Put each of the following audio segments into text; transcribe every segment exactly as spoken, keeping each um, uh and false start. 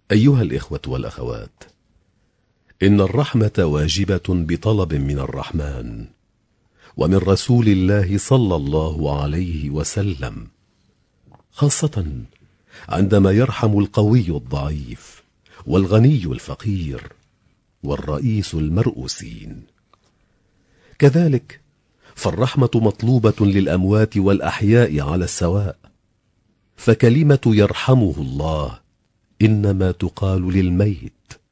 أيها الإخوة والأخوات، إن الرحمة واجبة بطلب من الرحمن ومن رسول الله صلى الله عليه وسلم، خاصة عندما يرحم القوي الضعيف والغني الفقير والرئيس المرؤوسين. كذلك فالرحمة مطلوبة للأموات والأحياء على السواء، فكلمة يرحمه الله إنما تقال للميت،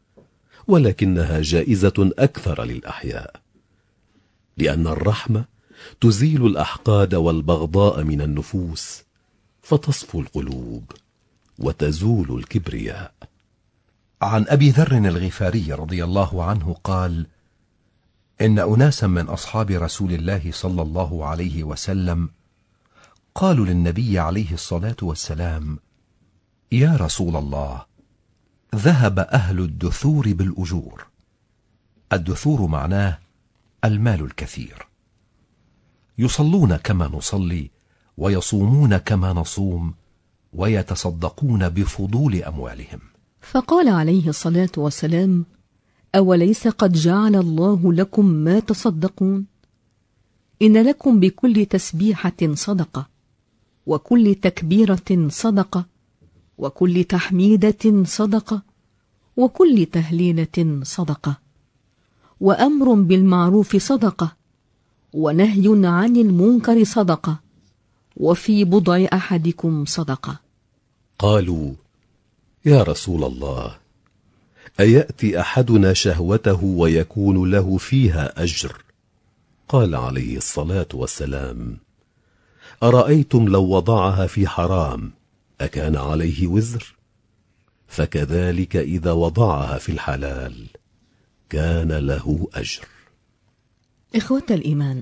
ولكنها جائزة أكثر للأحياء، لأن الرحمة تزيل الأحقاد والبغضاء من النفوس، فتصفو القلوب وتزول الكبرياء. عن أبي ذر الغفاري رضي الله عنه قال: إن أناسا من أصحاب رسول الله صلى الله عليه وسلم قالوا للنبي عليه الصلاة والسلام: يا رسول الله، ذهب أهل الدثور بالأجور. الدثور معناه المال الكثير، يصلون كما نصلي، ويصومون كما نصوم، ويتصدقون بفضول أموالهم. فقال عليه الصلاة والسلام: أوليس قد جعل الله لكم ما تصدقون؟ إن لكم بكل تسبيحة صدقة، وكل تكبيرة صدقة، وكل تحميدة صدقة، وكل تهليلة صدقة، وأمر بالمعروف صدقة، ونهي عن المنكر صدقة، وفي بضع أحدكم صدقة. قالوا: يا رسول الله، أيأتي أحدنا شهوته ويكون له فيها أجر؟ قال عليه الصلاة والسلام: أرأيتم لو وضعها في حرام أكان عليه وزر؟ فكذلك إذا وضعها في الحلال كان له أجر. إخوة الإيمان،